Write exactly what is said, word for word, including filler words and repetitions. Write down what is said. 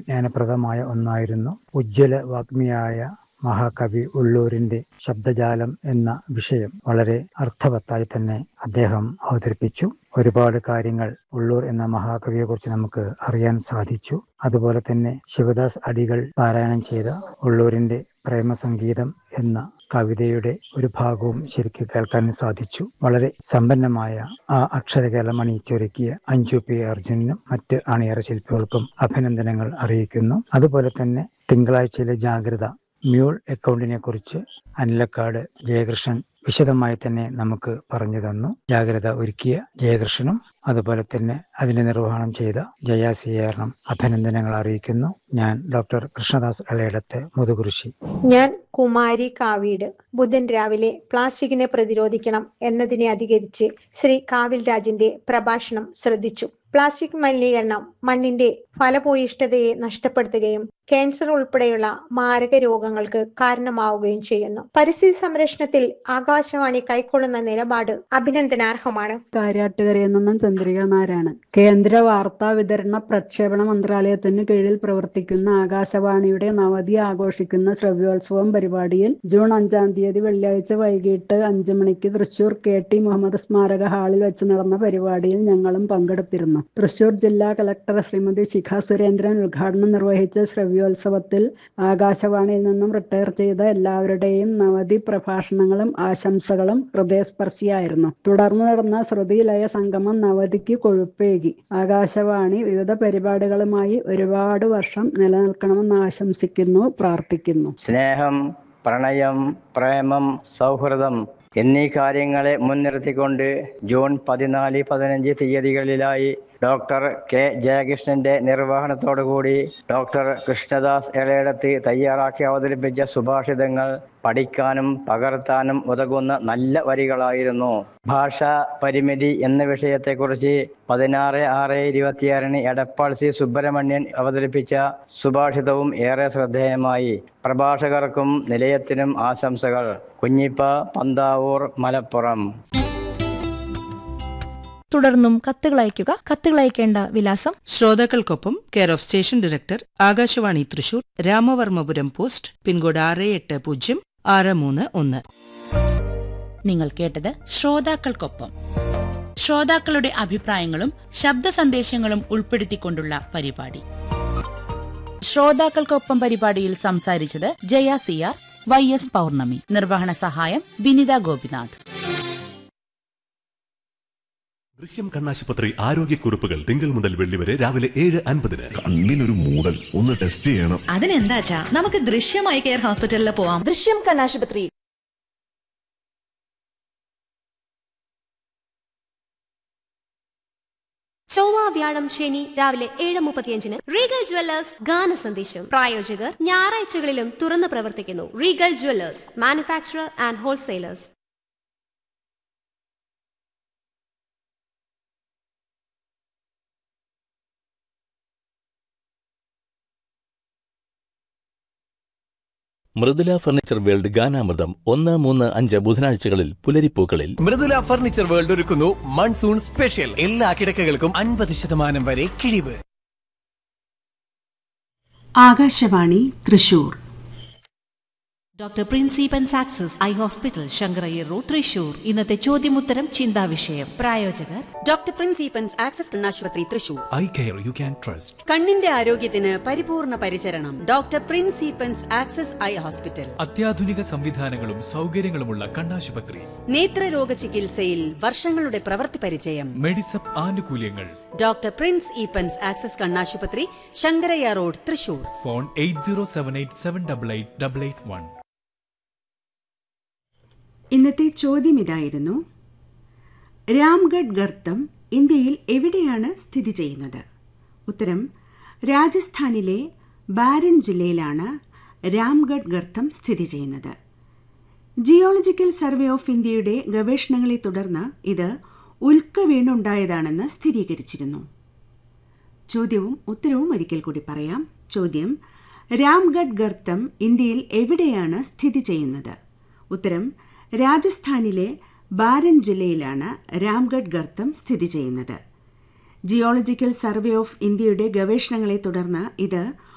വിജ്ഞാനപ്രദമായ ഒന്നായിരുന്നു. ഉജ്ജ്വല വാഗ്മിയായ മഹാകവി ഉള്ളൂരിന്റെ ശബ്ദജാലം എന്ന വിഷയം വളരെ അർത്ഥവത്തായി തന്നെ അദ്ദേഹം അവതരിപ്പിച്ചു. ഒരുപാട് കാര്യങ്ങൾ ഉള്ളൂർ എന്ന മഹാകവിയെ കുറിച്ച് നമുക്ക് അറിയാൻ സാധിച്ചു. അതുപോലെ തന്നെ ശിവദാസ് അടികൾ പാരായണം ചെയ്ത ഉള്ളൂരിന്റെ പ്രേമസംഗീതം എന്ന കവിതയുടെ ഒരു ഭാഗവും ശരിക്കും കേൾക്കാൻ സാധിച്ചു. വളരെ സമ്പന്നമായ ആ അക്ഷരകേളം അണിയിച്ചൊരുക്കിയ അഞ്ജു പി അർജുനും മറ്റ് അണിയറ ശില്പികൾക്കും അഭിനന്ദനങ്ങൾ അറിയിക്കുന്നു. അതുപോലെ തന്നെ തിങ്കളാഴ്ചയിലെ ജാഗ്രത മ്യൂൾ അക്കൗണ്ടിനെ കുറിച്ച് അനിലക്കാട് ജയകൃഷ്ണൻ വിശദമായി തന്നെ നമുക്ക് പറഞ്ഞു തന്നു. ജാഗ്രത ഒരുക്കിയ ജയകൃഷ്ണനും അതുപോലെ തന്നെ അതിന്റെ നിർവഹണം ചെയ്ത ജയാസിയാറിനും അഭിനന്ദനങ്ങൾ അറിയിക്കുന്നു. ഞാൻ ഡോക്ടർ കൃഷ്ണദാസ് എളയിടത്ത് മുതുകുരിശി. ഞാൻ കുമാരി കാവീട്. ബുധൻ രാവിലെ പ്ലാസ്റ്റിക്കിനെ പ്രതിരോധിക്കണം എന്നതിനെ അധികരിച്ച് ശ്രീ കാവിൽ രാജിന്റെ പ്രഭാഷണം ശ്രദ്ധിച്ചു. പ്ലാസ്റ്റിക് മലിനീകരണം മണ്ണിന്റെ ഫലഭൂയിഷ്ഠതയെ നഷ്ടപ്പെടുത്തുകയും ക്യാൻസർ ഉൾപ്പെടെയുള്ള മാരക രോഗങ്ങൾക്ക് കാരണമാവുകയും ചെയ്യുന്നു. പരിസ്ഥിതി സംരക്ഷണത്തിൽ ആകാശവാണി കൈക്കൊള്ളുന്ന നിലപാട് അഭിനന്ദനാർഹമാണ്. കാര്യാട്ടുകരയിൽ നിന്നും ചന്ദ്രിക നാരായണൻ. കേന്ദ്ര വാർത്താ വിതരണ പ്രക്ഷേപണ മന്ത്രാലയത്തിന് കീഴിൽ പ്രവർത്തിക്കുന്ന ആകാശവാണിയുടെ നവതി ആഘോഷിക്കുന്ന ശ്രവ്യോത്സവം പരിപാടിയിൽ ജൂൺ അഞ്ചാം തീയതി വെള്ളിയാഴ്ച വൈകിട്ട് അഞ്ചു മണിക്ക് തൃശൂർ കെ ടി മുഹമ്മദ് സ്മാരക ഹാളിൽ വെച്ച് നടന്ന പരിപാടിയിൽ ഞങ്ങളും പങ്കെടുത്തിരുന്നു. തൃശൂർ ജില്ലാ കളക്ടർ ശ്രീമതി ശിഖ സുരേന്ദ്രൻ ഉദ്ഘാടനം നിർവഹിച്ച ശ്രവ്യോത്സവത്തിൽ ആകാശവാണിയിൽ നിന്നും റിട്ടയർ ചെയ്ത എല്ലാവരുടെയും നവതി പ്രഭാഷണങ്ങളും ആശംസകളും ഹൃദയസ്പർശിയായിരുന്നു. തുടർന്ന് നടന്ന ശ്രുതിലയ സംഗമം നവതിക്ക് കൊഴുപ്പേകി. ആകാശവാണി വിവിധ പരിപാടികളുമായി ഒരുപാട് വർഷം നിലനിൽക്കണമെന്ന് ആശംസിക്കുന്നു, പ്രാർത്ഥിക്കുന്നു. സ്നേഹം, പ്രണയം, പ്രേമം, സൗഹൃദം എന്നീ കാര്യങ്ങളെ മുൻനിർത്തിക്കൊണ്ട് ജൂൺ പതിനാല് പതിനഞ്ച് തീയതികളിലായി doctor K ജയകൃഷ്ണന്റെ നിർവഹണത്തോടുകൂടി doctor Krishnadas Elayidath തയ്യാറാക്കി അവതരിപ്പിച്ച സുഭാഷിതങ്ങൾ പഠിക്കാനും പകർത്താനും ഉതകുന്ന നല്ല വരികളായിരുന്നു. ഭാഷാ പരിമിതി എന്ന വിഷയത്തെക്കുറിച്ച് പതിനാറ് ആറ് ഇരുപത്തിയാറിന് എടപ്പാൾ സി സുബ്രഹ്മണ്യൻ അവതരിപ്പിച്ച സുഭാഷിതവും ഏറെ ശ്രദ്ധേയമായി. പ്രഭാഷകർക്കും നിലയത്തിനും ആശംസകൾ. കുഞ്ഞിപ്പ, പന്താവൂർ, മലപ്പുറം. തുടർന്നും കത്തുകൾ അയയ്ക്കുക. കത്തുകൾ അയക്കേണ്ട വിലാസം: ശ്രോതാക്കൾക്കൊപ്പം, care of station director, Akashvani Thrissur, Ramavarmapuram post, pincode ആറ് എട്ട് പൂജ്യം ആറ് മൂന്ന് ഒന്ന്. നിങ്ങൾ കേട്ടത് ശ്രോതാക്കൾക്കൊപ്പം. ശ്രോതാക്കളുടെ അഭിപ്രായങ്ങളും ശബ്ദ സന്ദേശങ്ങളും ഉൾപ്പെടുത്തിക്കൊണ്ടുള്ള പരിപാടി. ശ്രോതാക്കൾക്കൊപ്പം പരിപാടിയിൽ സംസാരിച്ചത് ജയ സിയാർ, വൈ എസ് പൗർണമി. നിർവഹണ സഹായം ബിനിത ഗോപിനാഥ്. ദൃശ്യം കണ്ണാശുപത്രി ആരോഗ്യക്കുറിപ്പുകൾ തിങ്കൾ മുതൽ വെള്ളി വരെ രാവിലെ ഏഴ് അൻപതിന്. കണ്ണിനൊരു മൂടൽ, ഒന്ന് ടെസ്റ്റ് ചെയ്യണം. അതിനെന്താച്ചാ, നമുക്ക് ദൃശ്യമായി കെയർ ഹോസ്പിറ്റലിൽ പോവാം. ദൃശ്യം കണ്ണാശുപത്രി. ചൊവ്വ, വ്യാഴം, ശനി രാവിലെ ഏഴ് മുപ്പത്തിയഞ്ചിന് റീഗൽ ജ്വല്ലേഴ്സ് ഗാന സന്ദേശം. പ്രായോജകർ ഞായറാഴ്ചകളിലും തുറന്നു പ്രവർത്തിക്കുന്നു. Regal Jewellers, manufacturer and wholesalers. Mridula furniture world ഗാനാമൃതം ഒന്ന് മൂന്ന് അഞ്ച് ബുധനാഴ്ചകളിൽ പുലരിപ്പൂക്കളിൽ. മൃദുല ഫർണിച്ചർ വേൾഡ് ഒരുക്കുന്നു മൺസൂൺ സ്പെഷ്യൽ. എല്ലാ കിടക്കകൾക്കും അൻപത് ശതമാനം വരെ കിഴിവ്. Akashvani Thrissur. Doctor പ്രിൻസിപ്പൻസ് access eye hospital, Sankara Iyer road, Thrissur. ഇന്നത്തെ ചോദ്യമുത്തരം ചിന്താവിഷയം. പ്രായോജകർ ഡോക്ടർ പ്രിൻസിപ്പൻസ് ആക്സസ് കണ്ണാശുപത്രി Thrissur. Eye care you can trust. കണ്ണിന്റെ ആരോഗ്യത്തിന് പരിപൂർണ പരിചരണം. Doctor പ്രിൻസിപ്പൻസ് access eye hospital. അത്യാധുനിക സംവിധാനങ്ങളും സൗകര്യങ്ങളുമുള്ള കണ്ണാശുപത്രി. നേത്രരോഗ ചികിത്സയിൽ വർഷങ്ങളുടെ പ്രവൃത്തി പരിചയം. മെഡിസപ്പ് ആനുകൂല്യങ്ങൾ. ഡോക്ടർ പ്രിൻസ് ഈപ്പൻസ് ആക്സസ് കണ്ണാശുപത്രി, Sankaraiah road, Thrissur. Phone eight zero seven eight seven double eight double eight one. ഇന്നത്തെ ചോദ്യം ഇതായിരുന്നു: രാംഗഡ് ഗർത്തം ഇന്ത്യയിൽ എവിടെയാണ് സ്ഥിതി ചെയ്യുന്നത്? ഉത്തരം: രാജസ്ഥാനിലെ ബാരൻ ജില്ലയിലാണ് രാംഗഡ് ഗർത്തം സ്ഥിതി ചെയ്യുന്നത്. ജിയോളജിക്കൽ സർവേ ഓഫ് ഇന്ത്യയുടെ ഗവേഷണങ്ങളെ തുടർന്ന് ഇത് ഉൽക്ക വീണുണ്ടായതാണെന്ന് സ്ഥിരീകരിച്ചിരുന്നു. ചോദ്യവും ഉത്തരവും ഒരിക്കൽ കൂടി പറയാം. ചോദ്യം: രാംഗഡ് ഗർത്തം ഇന്ത്യയിൽ എവിടെയാണ് സ്ഥിതി ചെയ്യുന്നത്? ഉത്തരം: രാജസ്ഥാനിലെ ബാരൻ ജില്ലയിലാണ് രാംഗഡ് ഗർത്തം സ്ഥിതി ചെയ്യുന്നത്. ജിയോളജിക്കൽ സർവേ ഓഫ് ഇന്ത്യയുടെ ഗവേഷണങ്ങളെ തുടർന്ന് ഇത്